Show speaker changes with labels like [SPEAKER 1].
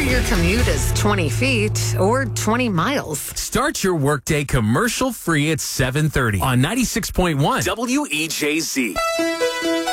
[SPEAKER 1] your commute is 20 feet or 20 miles.
[SPEAKER 2] Start your workday commercial free at 7:30 on 96.1 WEJZ.